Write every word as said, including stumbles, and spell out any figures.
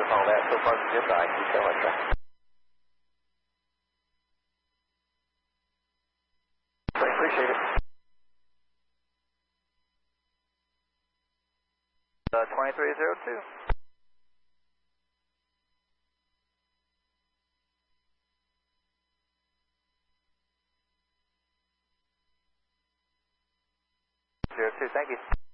with all that. So far, so good. Bye. You so much, sir. I appreciate it. Uh, twenty-three oh two. zero two, thank you.